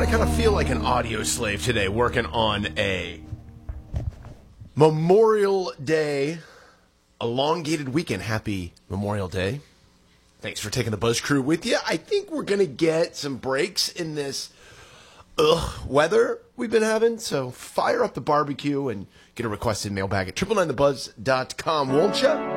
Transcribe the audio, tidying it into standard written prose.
I kind of feel like an audio slave today working on a Memorial Day, elongated weekend. Happy Memorial Day. Thanks for taking the Buzz Crew with you. I think we're going to get some breaks in this weather we've been having. So fire up the barbecue and get a requested mailbag at 999thebuzz.com, won't ya?